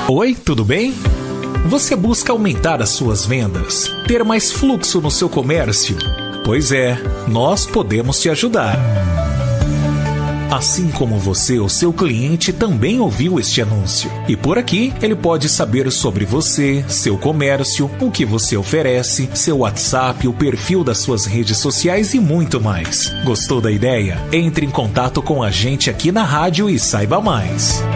Oi, tudo bem? Você busca aumentar as suas vendas, ter mais fluxo no seu comércio? Pois é, nós podemos te ajudar. Assim como você, o seu cliente também ouviu este anúncio. E por aqui, ele pode saber sobre você, seu comércio, o que você oferece, seu WhatsApp, o perfil das suas redes sociais e muito mais. Gostou da ideia? Entre em contato com a gente aqui na rádio e saiba mais.